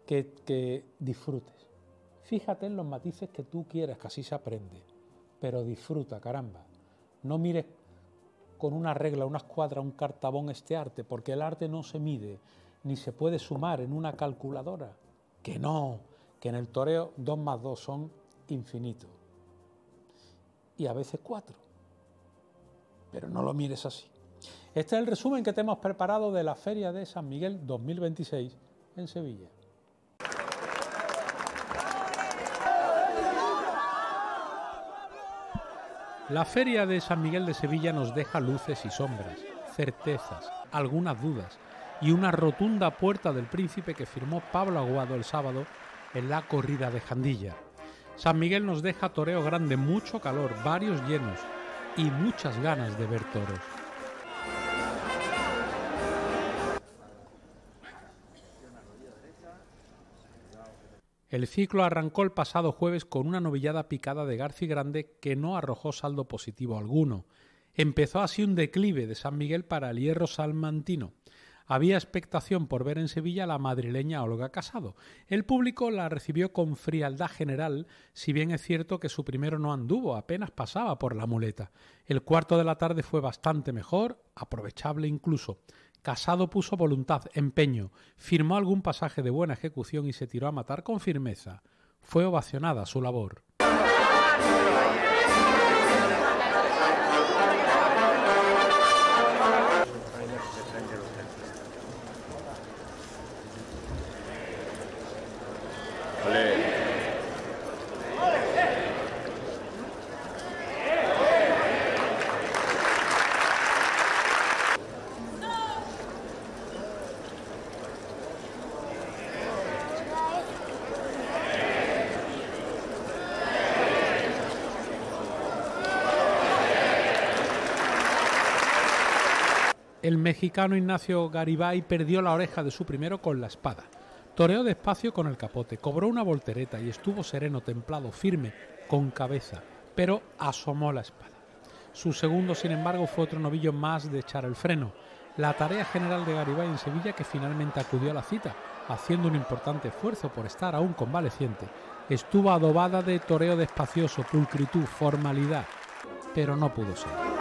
que disfrutes. Fíjate en los matices que tú quieres, que así se aprende, pero disfruta, caramba. No mires con una regla, una escuadra, un cartabón este arte, porque el arte no se mide, ni se puede sumar en una calculadora. Que no, que en el toreo 2 más 2 son infinitos. Y a veces 4. Pero no lo mires así. Este es el resumen que te hemos preparado de la Feria de San Miguel 2026 en Sevilla. La Feria de San Miguel de Sevilla nos deja luces y sombras, certezas, algunas dudas y una rotunda puerta del príncipe que firmó Pablo Aguado el sábado en la corrida de Jandilla. San Miguel nos deja toreo grande, mucho calor, varios llenos y muchas ganas de ver toros. El ciclo arrancó el pasado jueves con una novillada picada de Garci Grande que no arrojó saldo positivo alguno. Empezó así un declive de San Miguel para el hierro salmantino. Había expectación por ver en Sevilla a la madrileña Olga Casado. El público la recibió con frialdad general, si bien es cierto que su primero no anduvo, apenas pasaba por la muleta. El cuarto de la tarde fue bastante mejor, aprovechable incluso. Casado puso voluntad, empeño, firmó algún pasaje de buena ejecución y se tiró a matar con firmeza. Fue ovacionada su labor. El mexicano Ignacio Garibay perdió la oreja de su primero con la espada. Toreó despacio con el capote, cobró una voltereta y estuvo sereno, templado, firme, con cabeza, pero asomó la espada. Su segundo, sin embargo, fue otro novillo más de echar el freno. La tarea general de Garibay en Sevilla, que finalmente acudió a la cita, haciendo un importante esfuerzo por estar aún convaleciente, estuvo adobada de toreo despacioso, pulcritud, formalidad, pero no pudo ser.